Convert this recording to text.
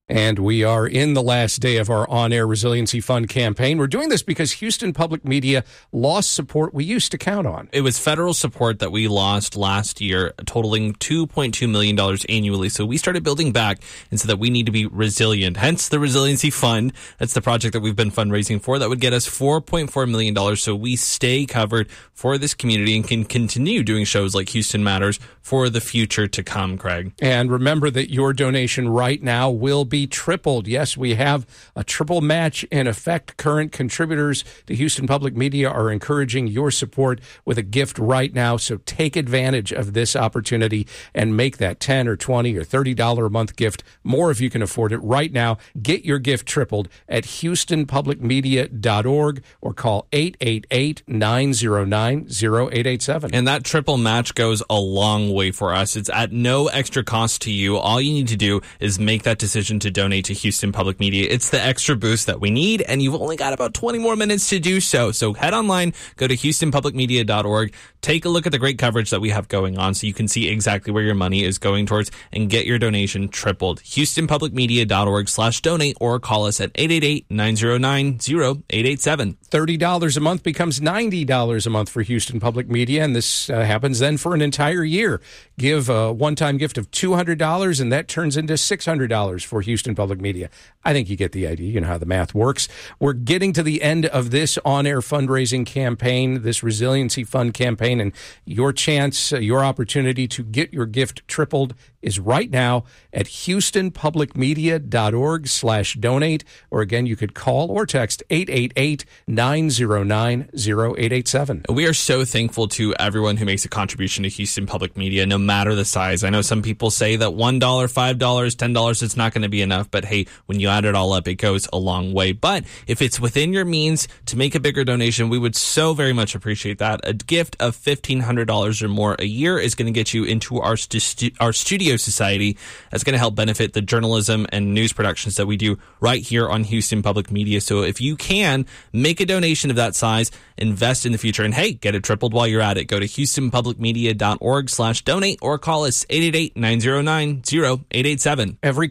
And we are in the last day of our on-air Resiliency Fund campaign. We're doing this because Houston Public Media lost support we used to count on. It was federal support that we lost last year, totaling $2.2 million annually. So we started building back and said that we need to be resilient. Hence the Resiliency Fund. That's the project that we've been fundraising for. That would get us $4.4 million. So we stay covered for this community and can continue doing shows like Houston Matters for the future to come, Craig. And remember that your donation right now will be tripled. Yes, we have a triple match in effect. Current contributors to Houston Public Media are encouraging your support with a gift right now. So take advantage of this opportunity and make that $10 or $20 or $30 a month gift more if you can afford it right now. Get your gift tripled at HoustonPublicMedia.org or call 888-909-0887. And that triple match goes a long way for us. It's at no extra cost to you. All you need to do is make that decision to donate to Houston Public Media. It's the extra boost that we need, and you've only got about 20 more minutes to do so. So head online, go to HoustonPublicMedia.org, take a look at the great coverage that we have going on so you can see exactly where your money is going towards and get your donation tripled. HoustonPublicMedia.org/donate or call us at 888-909-0887. $30 a month becomes $90 a month for Houston Public Media, and this happens then for an entire year. Give a one-time gift of $200, and that turns into $600 for Houston Public Media. I think you get the idea. You know how the math works. We're getting to the end of this on-air fundraising campaign, this Resiliency Fund campaign, and your chance, your opportunity to get your gift tripled is right now at HoustonPublicMedia.org/donate. Or again, you could call or text 888-909-0887. We are so thankful to everyone who makes a contribution to Houston Public Media, no matter the size. I know some people say that $1, $5, $10, it's not going to be enough. But hey, when you add it all up, it goes a long way. But if it's within your means to make a bigger donation, we would so very much appreciate that. A gift of $1,500 or more a year is going to get you into our studio society. That's going to help benefit the journalism and news productions that we do right here on Houston Public Media. So if you can make a donation of that size, invest in the future, and hey, get it tripled while you're at it. Go to HoustonPublicMedia.org/donate or call us 888-909-0887. Every